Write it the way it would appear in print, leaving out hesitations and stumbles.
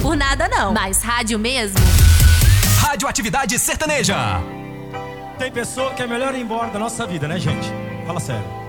por nada não. Mas rádio mesmo? Radioatividade Sertaneja. Tem pessoa que é melhor ir embora da nossa vida, né, gente? Fala sério.